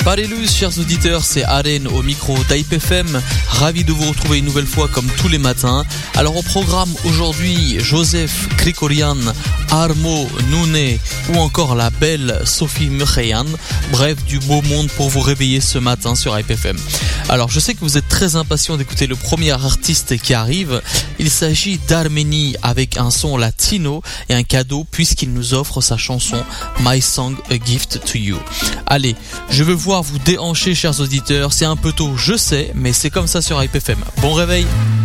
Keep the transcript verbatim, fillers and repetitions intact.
Parlez-le, chers auditeurs, c'est Aren au micro d'Hype F M. Ravi de vous retrouver une nouvelle fois comme tous les matins. Alors au programme aujourd'hui, Joseph Krikorian, Armo Nouné ou encore la belle Sophie Mukhayan. Bref, du beau monde pour vous réveiller ce matin sur Hype F M. Alors je sais que vous êtes très impatients d'écouter le premier artiste qui arrive. Il s'agit d'Arménie avec un son latino et un cadeau puisqu'il nous offre sa chanson My Song A Gift To You. Allez, je veux voir vous déhancher, chers auditeurs. C'est un peu tôt, je sais, mais c'est comme ça sur Hype F M. Bon réveil.